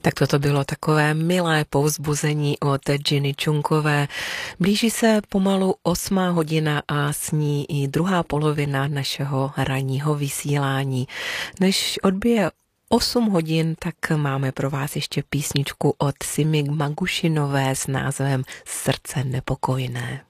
Tak toto bylo takové milé povzbuzení od Ginny Čunkové. Blíží se pomalu 8 hodina a s ní i druhá polovina našeho ranního vysílání. Než odbije 8 hodin, tak máme pro vás ještě písničku od Simi Magušinové s názvem Srdce nepokojné.